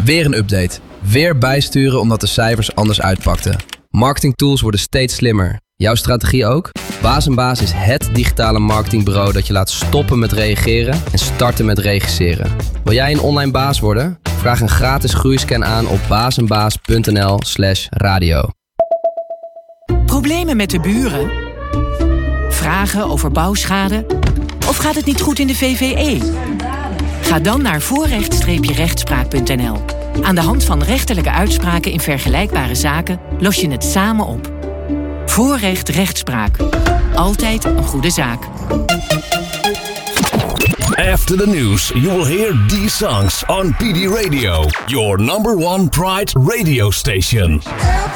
Weer een update. Weer bijsturen omdat de cijfers anders uitpakten. Marketingtools worden steeds slimmer. Jouw strategie ook? Baas & Baas is het digitale marketingbureau dat je laat stoppen met reageren en starten met regisseren. Wil jij een online baas worden? Vraag een gratis groeiscan aan op baasnbaas.nl/radio. Problemen met de buren? Vragen over bouwschade? Of gaat het niet goed in de VVE? Ga dan naar voorrecht-rechtspraak.nl. Aan de hand van rechterlijke uitspraken in vergelijkbare zaken los je het samen op. Voorrecht Rechtspraak. Altijd een goede zaak. After the news, you will hear these songs on PD Radio, your number one Pride radio station.